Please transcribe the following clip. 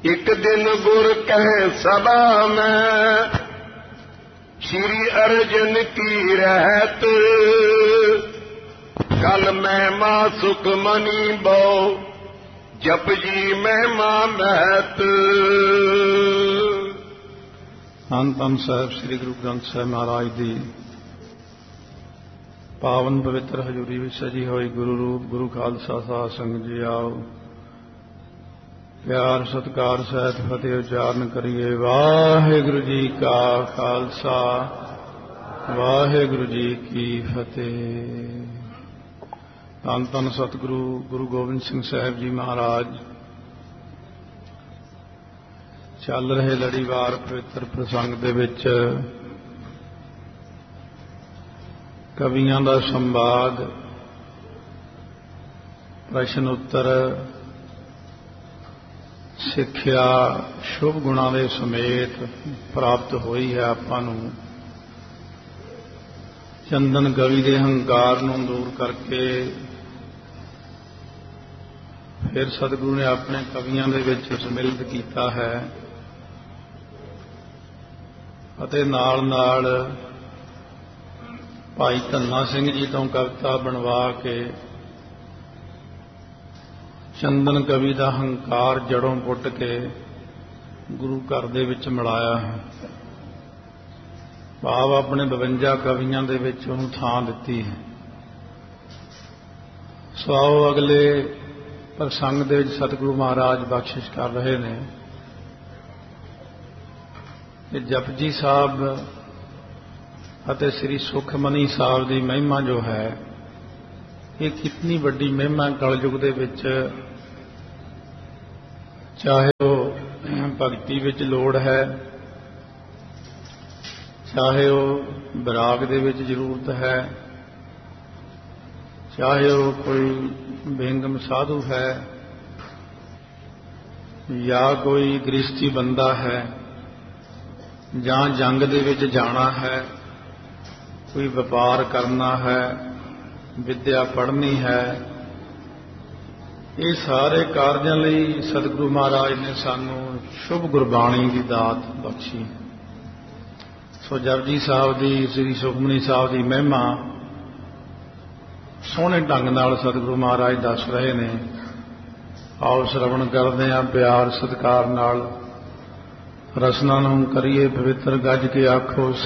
ਇੱਕ ਦਿਨ ਗੁਰ ਕਹਿ ਸਭਾ ਮੈਂ, ਸ਼੍ਰੀ ਅਰਜਨ ਕੀ ਰਹਿਤ। ਕਲ ਮਹਿਮਾ ਸੁਖ ਮਨੀ ਬੋ, ਜਪ ਜੀ ਮਹਿਮਾ ਮਹਿਤ। ਧੰਨ ਧੰਨ ਸਾਹਿਬ ਸ੍ਰੀ ਗੁਰੂ ਗ੍ਰੰਥ ਸਾਹਿਬ ਮਹਾਰਾਜ ਦੀ ਪਾਵਨ ਪਵਿੱਤਰ ਹਜ਼ੂਰੀ ਵਿੱਚ ਸਜੀ ਹੋਈ ਗੁਰੂ ਰੂਪ ਗੁਰੂ ਖਾਲਸਾ ਸਾਧ ਸੰਗਤ ਜੀ ਆਓ। ਪਿਆਰ ਸਤਿਕਾਰ ਸਹਿਤ ਫਤਿਹ ਉਚਾਰਨ ਕਰੀਏ। ਵਾਹਿਗੁਰੂ ਜੀ ਕਾ ਖਾਲਸਾ, ਵਾਹਿਗੁਰੂ ਜੀ ਕੀ ਫਤਿਹ। ਧੰਨ ਧੰਨ ਸਤਿਗੁਰੂ ਗੁਰੂ ਗੋਬਿੰਦ ਸਿੰਘ ਸਾਹਿਬ ਜੀ ਮਹਾਰਾਜ ਚੱਲ ਰਹੇ ਲੜੀਵਾਰ ਪਵਿੱਤਰ ਪ੍ਰਸੰਗ ਦੇ ਵਿੱਚ ਕਵੀਆਂ ਦਾ ਸੰਵਾਦ, ਪ੍ਰਸ਼ਨ ਉੱਤਰ, ਸਿੱਖਿਆ ਸ਼ੁਭ ਗੁਣਾਂ ਦੇ ਸਮੇਤ ਪ੍ਰਾਪਤ ਹੋਈ ਹੈ ਆਪਾਂ ਨੂੰ। ਚੰਦਨ ਕਵੀ ਦੇ ਹੰਕਾਰ ਨੂੰ ਦੂਰ ਕਰਕੇ ਫਿਰ ਸਤਿਗੁਰੂ ਨੇ ਆਪਣੇ ਕਵੀਆਂ ਦੇ ਵਿੱਚ ਸਮਿਲਿਤ ਕੀਤਾ ਹੈ ਅਤੇ ਨਾਲ ਨਾਲ ਭਾਈ ਧੰਨਾ ਸਿੰਘ ਜੀ ਤੋਂ ਕਵਿਤਾ ਬਣਵਾ ਕੇ ਚੰਦਨ ਕਵੀ ਦਾ ਹੰਕਾਰ ਜੜੋਂ ਪੁੱਟ ਕੇ ਗੁਰੂ ਘਰ ਦੇ ਵਿੱਚ ਮਿਲਾਇਆ ਹੈ। ਭਾਵ ਆਪਣੇ 52 ਕਵੀਆਂ ਦੇ ਵਿੱਚ ਉਹਨੂੰ ਥਾਂ ਦਿੱਤੀ ਹੈ। ਸੋ ਆਓ ਅਗਲੇ ਪ੍ਰਸੰਗ ਦੇ ਵਿੱਚ ਸਤਿਗੁਰੂ ਮਹਾਰਾਜ ਬਖਸ਼ਿਸ਼ ਕਰ ਰਹੇ ਨੇ ਕਿ ਜਪਜੀ ਸਾਹਿਬ ਅਤੇ ਸ੍ਰੀ ਸੁਖਮਨੀ ਸਾਹਿਬ ਦੀ ਮਹਿਮਾ ਜੋ ਹੈ, ਇਹ ਕਿਤਨੀ ਵੱਡੀ ਮਹਿਮਾ ਕਲਯੁਗ ਦੇ ਵਿੱਚ, ਚਾਹੇ ਉਹ ਭਗਤੀ ਵਿੱਚ ਲੋੜ ਹੈ, ਚਾਹੇ ਉਹ ਵਿਰਾਗ ਦੇ ਵਿੱਚ ਜ਼ਰੂਰਤ ਹੈ, ਚਾਹੇ ਉਹ ਕੋਈ ਬੇਗਮ ਸਾਧੂ ਹੈ ਜਾਂ ਕੋਈ ਗ੍ਰਸਤੀ ਬੰਦਾ ਹੈ, ਜਾਂ ਜੰਗ ਦੇ ਵਿੱਚ ਜਾਣਾ ਹੈ, ਕੋਈ ਵਪਾਰ ਕਰਨਾ ਹੈ, ਵਿਦਿਆ ਪੜ੍ਹਨੀ ਹੈ, ਇਹ ਸਾਰੇ ਕਾਰਜਾਂ ਲਈ ਸਤਿਗੁਰੂ ਮਹਾਰਾਜ ਨੇ ਸਾਨੂੰ ਸ਼ੁਭ ਗੁਰਬਾਣੀ ਦੀ ਦਾਤ ਬਖਸ਼ੀ। ਸੋ ਜਪਜੀ ਸਾਹਿਬ ਦੀ, ਸ੍ਰੀ ਸੁਖਮਨੀ ਸਾਹਿਬ ਦੀ ਮਹਿਮਾ ਸੋਹਣੇ ਢੰਗ ਨਾਲ ਸਤਿਗੁਰੂ ਮਹਾਰਾਜ ਦੱਸ ਰਹੇ ਨੇ। ਆਓ ਸ਼ਰਵਣ ਕਰਦੇ ਹਾਂ ਪਿਆਰ ਸਤਿਕਾਰ ਨਾਲ। ਰਸਨਾ ਨੂੰ ਕਰੀਏ ਪਵਿੱਤਰ, ਗੱਜ ਕੇ ਆਖੋ